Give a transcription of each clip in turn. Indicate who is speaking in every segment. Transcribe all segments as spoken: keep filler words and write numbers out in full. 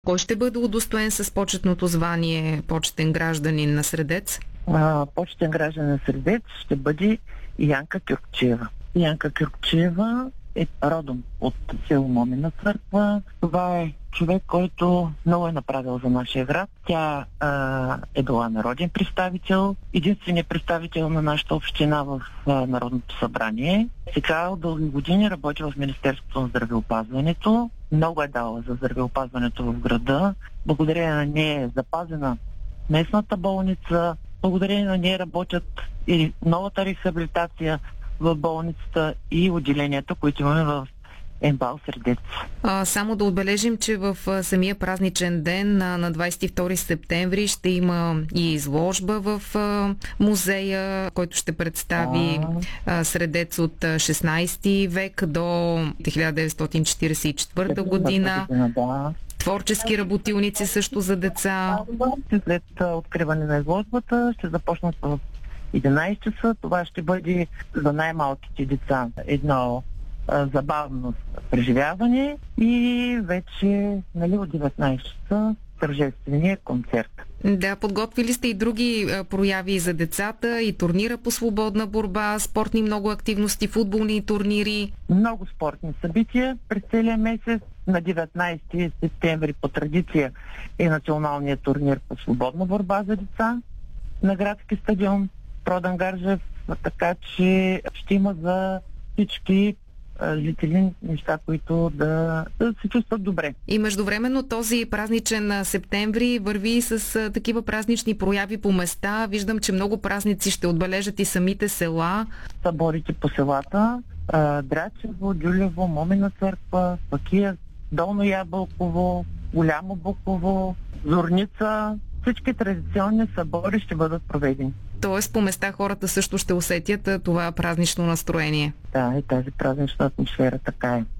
Speaker 1: Кой ще бъде удостоен с почетното звание почетен гражданин на Средец?
Speaker 2: А, почетен гражданин на Средец ще бъде Янка Кюркчиева. Янка Кюркчиева е родом от село Момина църква. Това е човек, който много е направил за нашия град. Тя а, е била народен представител, единственият представител на нашата община в а, Народното събрание. Сега от дълги години работи в Министерството на здравеопазването. Много е дала за здравеопазването в града. Благодарение на нея е запазена местната болница. Благодарение на нея работят и новата рехабилитация в болницата и отделенията, които имаме в МБАЛ Средец.
Speaker 1: А, само да отбележим, че в а, самия празничен ден на, на двадесет и втори септември ще има и изложба в а, музея, който ще представи а, Средец от а, шестнадесети век до хиляда деветстотин четиридесет и четвърта година.
Speaker 2: Да.
Speaker 1: Творчески работилници също за деца.
Speaker 2: След откриване на изложбата ще започнат в единадесет часа. Това ще бъде за най-малките деца едно а, забавно преживяване и вече, нали, от деветнадесет часа тържествения концерт.
Speaker 1: Да, подготвили сте и други а, прояви за децата, и турнира по свободна борба, спортни много активности, футболни турнири.
Speaker 2: Много спортни събития през целия месец. На деветнадесети септември по традиция е националният турнир по свободна борба за деца на градски стадион Продан Гаржев, така че ще има за всички жители неща, които да, да се чувстват добре.
Speaker 1: И междувременно този празничен септември върви с а, такива празнични прояви по места. Виждам, че много празници ще отбележат и самите села.
Speaker 2: Съборите по селата, а, Драчево, Дюлево, Момина църква, Пакия, Долно Ябълково, Голямо Буково, Зорница. Всички традиционни събори ще бъдат проведени.
Speaker 1: Тоест по места хората също ще усетят това празнично настроение.
Speaker 2: Да, и тази празнична атмосфера така е.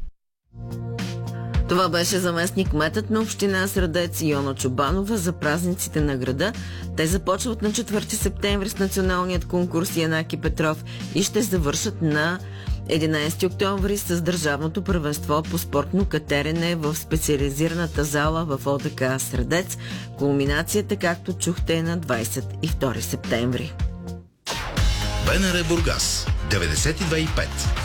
Speaker 3: Това беше заместник кметът на община Средец Йона Чобанова за празниците на града. Те започват на четвърти септември с националният конкурс Янаки Петров и ще завършат на единадесети октомври с държавното първенство по спортно катерене в специализираната зала в ОДК Средец. Кулминацията, както чухте, е на двадесет и втори септември.
Speaker 4: БНР Бургас деветдесет и две и пет